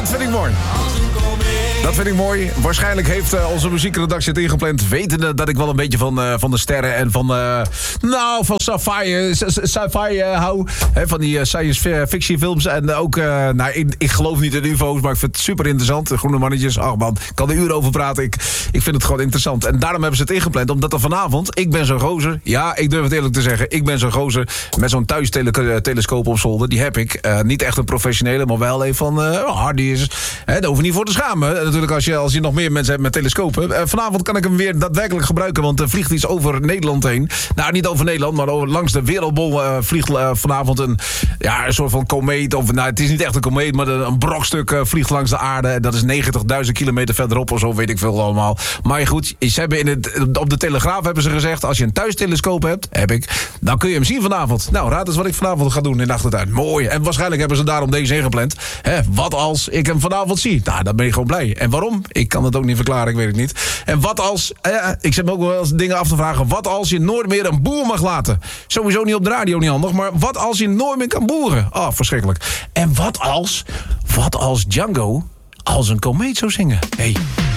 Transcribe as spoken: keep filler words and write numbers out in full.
Dat vind ik mooi. Dat vind ik mooi. Waarschijnlijk heeft uh, onze muziekredactie het ingepland, wetende dat ik wel een beetje van, uh, van de sterren en van, uh, nou, van sci-fi, sci-fi uh, hou. He, van die uh, science fiction films. En uh, ook, uh, nou, ik, ik geloof niet in U F O's, maar ik vind het super interessant. Groene mannetjes, ach man, ik kan er uren over praten. Ik, ik vind het gewoon interessant. En daarom hebben ze het ingepland, omdat er vanavond, ik ben zo'n gozer, ja, ik durf het eerlijk te zeggen, ik ben zo'n gozer met zo'n thuistelescoop op zolder. Die heb ik. Uh, niet echt een professionele, maar wel een van uh, Hardy is. He, daar hoef je niet voor te schamen. Natuurlijk als je, als je nog meer mensen hebt met telescopen. Uh, vanavond kan ik hem weer daadwerkelijk gebruiken, want er vliegt iets over Nederland heen. Nou, niet over Nederland, maar over, langs de wereldbol uh, vliegt uh, vanavond een, ja, een soort van komeet. Of, nou, het is niet echt een komeet, maar een, een brokstuk uh, vliegt langs de aarde. Dat is negentigduizend kilometer verderop of zo, weet ik veel allemaal. Maar goed, ze hebben in het, op de Telegraaf hebben ze gezegd, als je een thuistelescoop hebt, heb ik, dan kun je hem zien vanavond. Nou, raad eens wat ik vanavond ga doen in de achtertuin. Mooi. En waarschijnlijk hebben ze daarom deze ingepland. Hè, wat als ik hem vanavond zie? Nou, dan ben ik gewoon blij. En waarom? Ik kan het ook niet verklaren, ik weet het niet. En wat als, eh, ik zit me ook wel eens dingen af te vragen, wat als je nooit meer een boer mag laten? Sowieso niet op de radio, niet handig, maar wat als je nooit meer kan boeren? Oh, verschrikkelijk. En wat als, wat als Django als een komeet zou zingen? Hey.